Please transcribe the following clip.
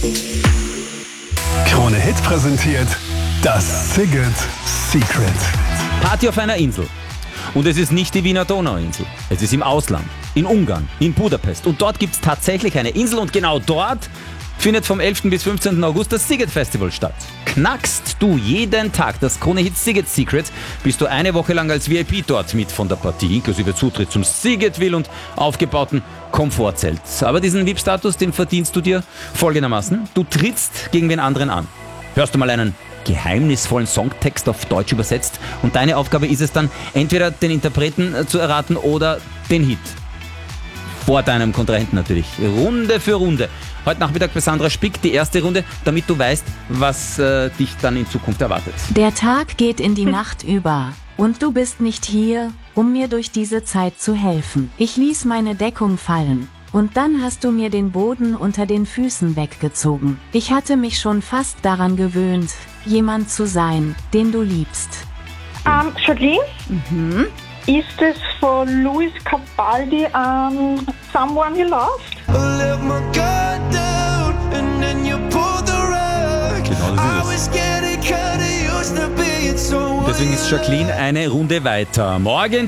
Krone Hit präsentiert das Szigет Secret. Party auf einer Insel. Und es ist nicht die Wiener Donauinsel. Es ist im Ausland, in Ungarn, in Budapest. Und dort gibt es tatsächlich eine Insel und genau dort findet vom 11. bis 15. August das Sziget Festival statt. Knackst du jeden Tag das Krone Hit Sziget Secret, bist du eine Woche lang als VIP dort mit von der Partie, inklusive Zutritt zum Szigetsville und aufgebauten Komfortzelt. Aber diesen VIP-Status, den verdienst du dir folgendermaßen. Du trittst gegen den anderen an. Hörst du mal einen geheimnisvollen Songtext auf Deutsch übersetzt und deine Aufgabe ist es dann, entweder den Interpreten zu erraten oder den Hit. Vor deinem Kontrahenten natürlich. Runde für Runde. Heute Nachmittag bei Sandra Spick die erste Runde, damit du weißt, was dich dann in Zukunft erwartet. Der Tag geht in die Nacht über. Und du bist nicht hier, um mir durch diese Zeit zu helfen. Ich ließ meine Deckung fallen. Und dann hast du mir den Boden unter den Füßen weggezogen. Ich hatte mich schon fast daran gewöhnt, jemand zu sein, den du liebst. Jacqueline? Ist es von Luis Capaldi, Someone You Loved? Genau, das ist es. Deswegen ist Jacqueline eine Runde weiter. Morgen